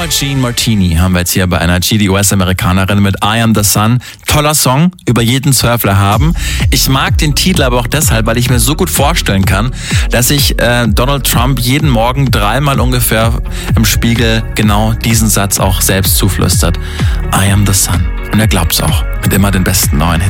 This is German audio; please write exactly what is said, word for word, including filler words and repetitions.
Norma Jean Martini haben wir jetzt hier bei N R G, die U S-Amerikanerin mit I Am the Sun. Toller Song, über jeden Zweifler haben. Ich mag den Titel aber auch deshalb, weil ich mir so gut vorstellen kann, dass ich äh, Donald Trump jeden Morgen dreimal ungefähr im Spiegel genau diesen Satz auch selbst zuflüstert. I am the sun. Und er glaubt's auch. Mit immer den besten neuen Hits.